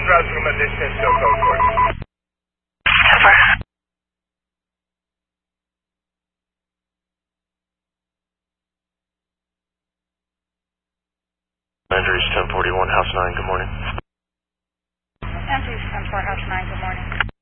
browsing from a distance, so code for it. Andrews 1041, House 9, good morning. Andrews 1041, House 9, good morning.